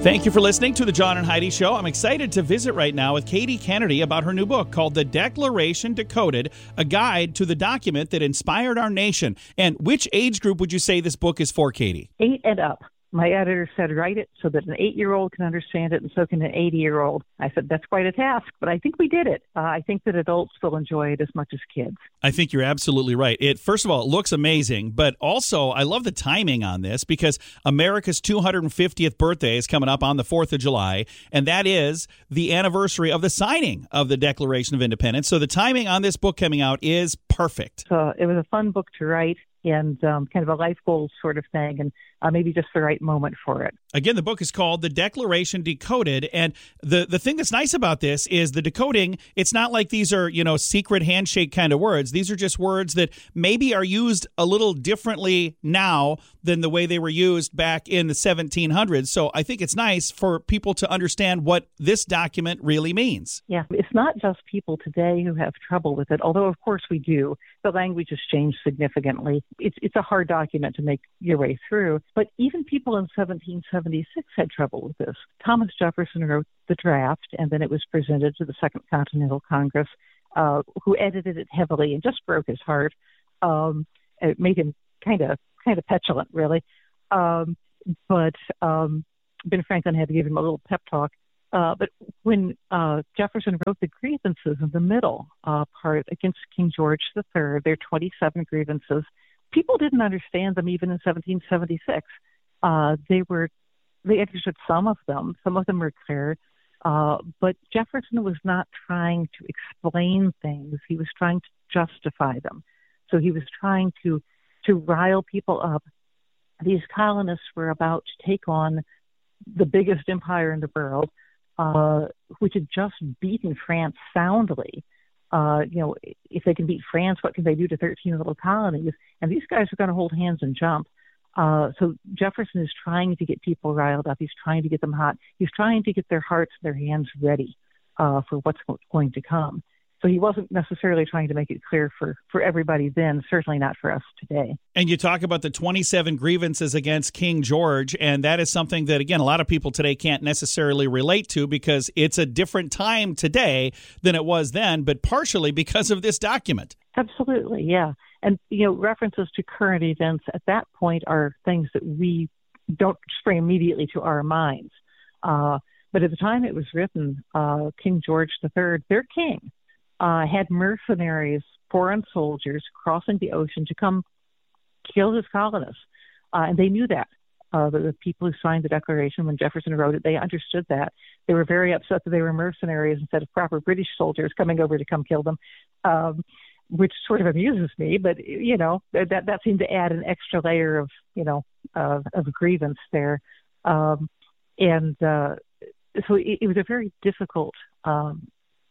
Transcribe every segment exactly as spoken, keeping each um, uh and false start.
Thank you for listening to the John and Heidi Show. I'm excited to visit right now with Katie Kennedy about her new book called The Declaration Decoded, a guide to the document that inspired our nation. And which age group would you say this book is for, Katie? Eight and up. My editor said, write it so that an eight-year-old can understand it and so can an eighty-year-old. I said, that's quite a task, but I think we did it. Uh, I think that adults will enjoy it as much as kids. I think you're absolutely right. It First of all, it looks amazing, but also I love the timing on this because America's two hundred fiftieth birthday is coming up on the fourth of July, and that is the anniversary of the signing of the Declaration of Independence. So the timing on this book coming out is perfect. So it was a fun book to write and um, kind of a life goal sort of thing, and uh, maybe just the right moment for it. Again, the book is called The Declaration Decoded, and the, the thing that's nice about this is the decoding, it's not like these are, you know, secret handshake kind of words. These are just words that maybe are used a little differently now than the way they were used back in the seventeen hundreds. So I think it's nice for people to understand what this document really means. Yeah, it's not just people today who have trouble with it, although of course we do. The language has changed significantly. It's it's a hard document to make your way through, but even people in seventeen seventy-six had trouble with this. Thomas Jefferson wrote the draft, and then it was presented to the Second Continental Congress, uh, who edited it heavily and just broke his heart. Um, it made him kind of kind of petulant, really. Um, but um, Ben Franklin had to give him a little pep talk. Uh, but when uh, Jefferson wrote the grievances in the middle uh, part against King George the Third, there are twenty-seven grievances. People didn't understand them even in seventeen seventy-six. Uh, they were, they understood some of them. Some of them were clear. Uh, but Jefferson was not trying to explain things. He was trying to justify them. So he was trying to, to rile people up. These colonists were about to take on the biggest empire in the world, uh, which had just beaten France soundly. Uh, you know, if they can beat France, what can they do to thirteen little colonies? And these guys are going to hold hands and jump. Uh, so Jefferson is trying to get people riled up. He's trying to get them hot. He's trying to get their hearts and their hands ready uh, for what's going to come. So he wasn't necessarily trying to make it clear for, for everybody then, certainly not for us today. And you talk about the twenty-seven grievances against King George, and that is something that, again, a lot of people today can't necessarily relate to because it's a different time today than it was then, but partially because of this document. Absolutely, yeah. And, you know, references to current events at that point are things that we don't spring immediately to our minds. Uh, but at the time it was written, uh, King George the Third, their king, Uh, had mercenaries, foreign soldiers crossing the ocean to come kill his colonists. Uh, and they knew that. Uh, the, the people who signed the Declaration when Jefferson wrote it, they understood that. They were very upset that they were mercenaries instead of proper British soldiers coming over to come kill them, um, which sort of amuses me. But, you know, that, that seemed to add an extra layer of, you know, uh, of grievance there. Um, and uh, so it, it was a very difficult um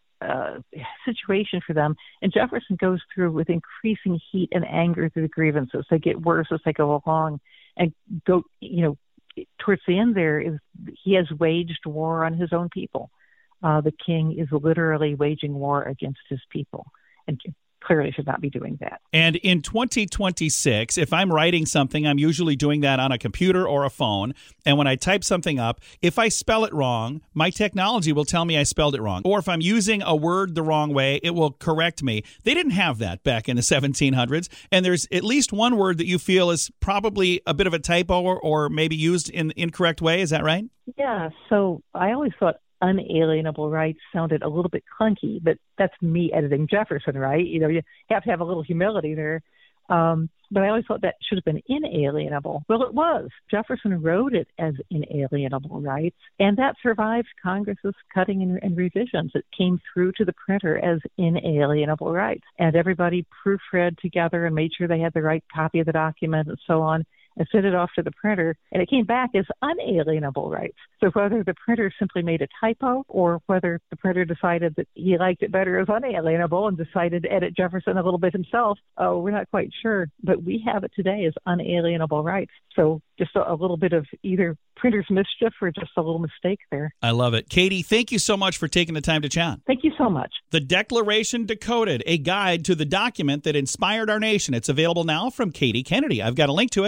Uh, situation for them. And Jefferson goes through with increasing heat and anger through the grievances. They get worse as they go along and go, you know, towards the end there is he has waged war on his own people. Uh, the king is literally waging war against his people and clearly should not be doing that. And in twenty twenty-six, if I'm writing something, I'm usually doing that on a computer or a phone. And when I type something up, if I spell it wrong, my technology will tell me I spelled it wrong. Or if I'm using a word the wrong way, it will correct me. They didn't have that back in the seventeen hundreds. And there's at least one word that you feel is probably a bit of a typo or, or maybe used in the incorrect way. Is that right? Yeah. So I always thought unalienable rights sounded a little bit clunky, but that's me editing Jefferson, right? You know, you have to have a little humility there. Um, but I always thought that should have been inalienable. Well, it was. Jefferson wrote it as inalienable rights, and that survived Congress's cutting and, and revisions. It came through to the printer as inalienable rights, and everybody proofread together and made sure they had the right copy of the document and so on, and sent it off to the printer, and it came back as unalienable rights. So whether the printer simply made a typo or whether the printer decided that he liked it better as unalienable and decided to edit Jefferson a little bit himself, uh, we're not quite sure. But we have it today as unalienable rights. So just a, a little bit of either printer's mischief or just a little mistake there. I love it. Katie, thank you so much for taking the time to chat. Thank you so much. The Declaration Decoded, a guide to the document that inspired our nation. It's available now from Katie Kennedy. I've got a link to it in the show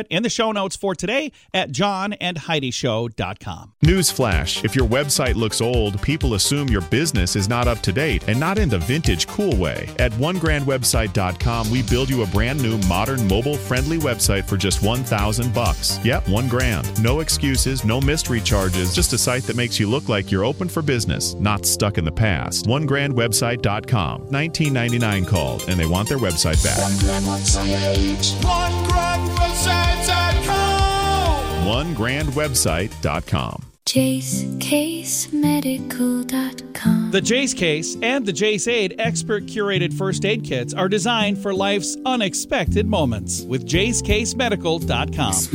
show notes for today at john and heidi show dot com. Newsflash, if your website looks old, people assume your business is not up to date and not in the vintage cool way. At one grand website dot com, we build you a brand new, modern, mobile-friendly website for just one thousand bucks. Yep, one grand. No excuses, no mystery charges, just a site that makes you look like you're open for business, not stuck in the past. one grand website dot com. nineteen ninety-nine called, and they want their website back. one grand website dot com. one grand website dot com. Jace Case Medical dot com. The Jace Case and the Jace Aid expert curated first aid kits are designed for life's unexpected moments with Jace Case Medical dot com.